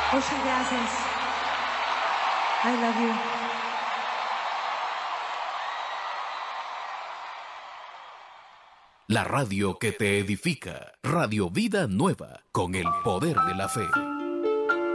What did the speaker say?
Muchas gracias. I love you. La radio que te edifica. Radio Vida Nueva, con el poder de la fe.